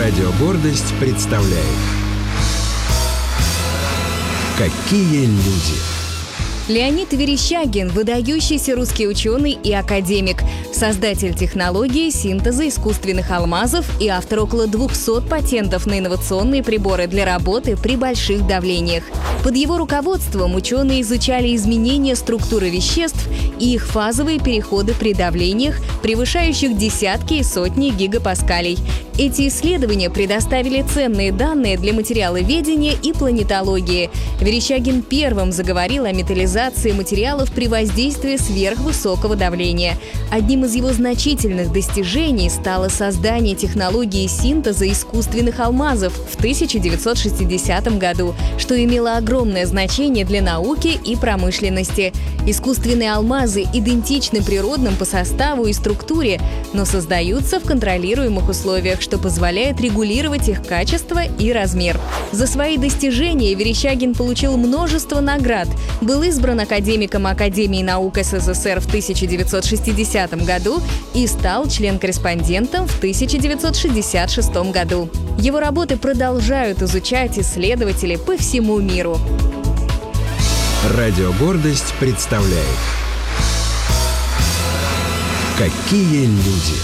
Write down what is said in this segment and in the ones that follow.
Радио «Гордость» представляет «Какие люди». Леонид Верещагин – выдающийся русский ученый и академик, создатель технологии синтеза искусственных алмазов и автор около 200 патентов на инновационные приборы для работы при больших давлениях. Под его руководством ученые изучали изменения структуры веществ и их фазовые переходы при давлениях, превышающих десятки и сотни гигапаскалей. Эти исследования предоставили ценные данные для материаловедения и планетологии. Верещагин первым заговорил о металлизации материалов при воздействии сверхвысокого давления. Одним из его значительных достижений стало создание технологии синтеза искусственных алмазов в 1960 году, что имело огромное значение для науки и промышленности. Искусственные алмазы идентичны природным по составу и структуре, но создаются в контролируемых условиях, что позволяет регулировать их качество и размер. За свои достижения Верещагин получил множество наград, был избран академиком Академии наук СССР в 1960 году и стал член-корреспондентом в 1966 году. Его работы продолжают изучать исследователи по всему миру. Радио «Гордость» представляет «Какие люди».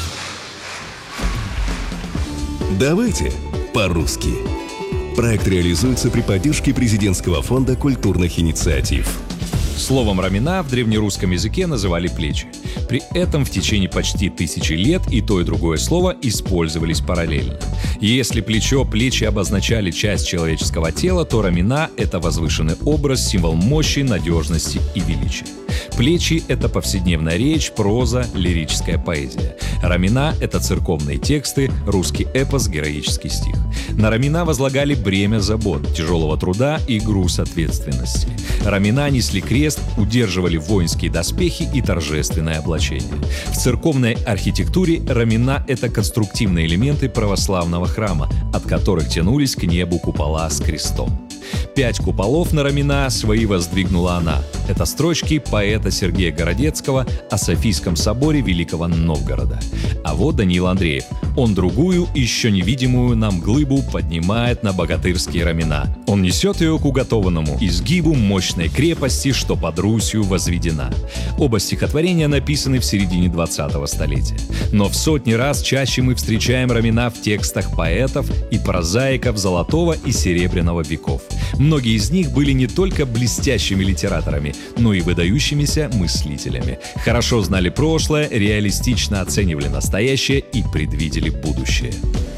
Давайте по-русски. Проект реализуется при поддержке Президентского фонда культурных инициатив. Словом «рамена» в древнерусском языке называли плечи. При этом в течение почти 1000 лет и то, и другое слово использовались параллельно. Если плечи обозначали часть человеческого тела, то рамена — это возвышенный образ, символ мощи, надежности и величия. Плечи — это повседневная речь, проза, лирическая поэзия. Рамена — это церковные тексты, русский эпос, героический стих. На рамена возлагали бремя забот, тяжелого труда и груз ответственности. Рамена несли крест, удерживали воинские доспехи и торжественное облачение. В церковной архитектуре рамена — это конструктивные элементы православного храма, от которых тянулись к небу купола с крестом. 5 куполов на рамена свои воздвигнула она. Это строчки поэта Сергея Городецкого о Софийском соборе Великого Новгорода. А вот Даниил Андреев. Он другую, еще невидимую нам глыбу поднимает на богатырские рамена. Он несет ее к уготованному изгибу мощной крепости, что под Русью возведена. Оба стихотворения написаны в середине 20-го столетия. Но в сотни раз чаще мы встречаем рамена в текстах поэтов и прозаиков Золотого и Серебряного веков. Многие из них были не только блестящими литераторами, но и выдающимися мыслителями. Хорошо знали прошлое, реалистично оценивали настоящее и предвидели будущее.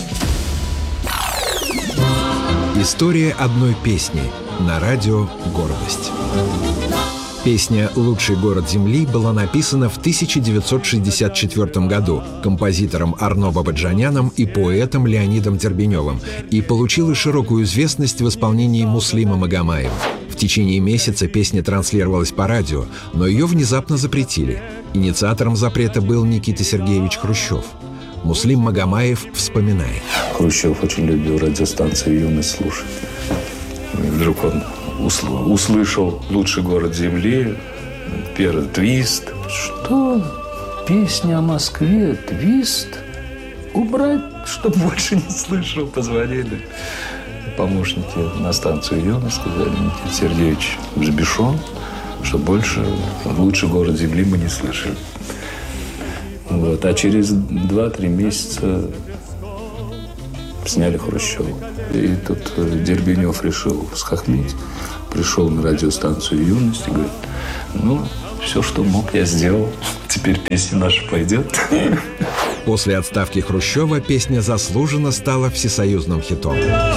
История одной песни на радио «Гордость». Песня «Лучший город Земли» была написана в 1964 году композитором Арно Бабаджаняном и поэтом Леонидом Дербеневым и получила широкую известность в исполнении Муслима Магомаева. В течение месяца песня транслировалась по радио, но ее внезапно запретили. Инициатором запрета был Никита Сергеевич Хрущев. Муслим Магомаев вспоминает. Хрущев очень любил радиостанцию «Юность» слушать. И вдруг он услышал «Лучший город Земли», первый твист. Что? Песня о Москве, твист? Убрать, чтобы больше не слышал. Позвонили помощники на станцию «Юность», сказали: Никита Сергеевич взбешен, что больше «Лучший город Земли» мы не слышали. Вот. А через 2-3 месяца сняли Хрущева. И тут Дербенев решил схохмить. Пришел на радиостанцию «Юность» и говорит: ну, все, что мог, я сделал. Теперь песня наша пойдет. После отставки Хрущева песня заслуженно стала всесоюзным хитом.